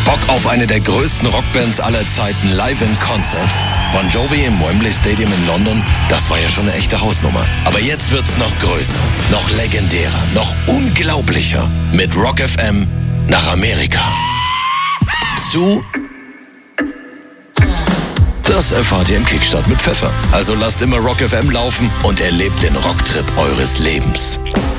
Bock auf eine der größten Rockbands aller Zeiten live in Concert? Bon Jovi im Wembley Stadium in London, das war ja schon eine echte Hausnummer. Aber jetzt wird's noch größer, noch legendärer, noch unglaublicher. Mit Rock FM nach Amerika. Das erfahrt ihr im Kickstart mit Pfeffer. Also lasst immer Rock FM laufen und erlebt den Rocktrip eures Lebens.